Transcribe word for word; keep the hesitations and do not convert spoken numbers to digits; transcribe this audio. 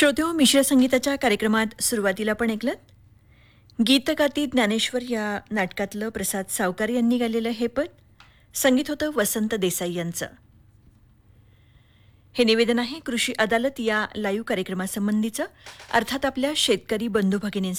श्रोतेहो, मिश्र संगीताच्या कार्यक्रमात सुरुवातीला पण ऐकलं गीतगाती ज्ञानेश्वर या नाटकातलं प्रसाद सावकार यांनी गायलेलं हे पद. संगीत होतं वसंत देसाई यांचं. हे निवेदन आहे कृषी अदालत या लाईव्ह कार्यक्रमासंबंधीचं, अर्थात आपल्या शेतकरी बंधू भगिनींसाठी.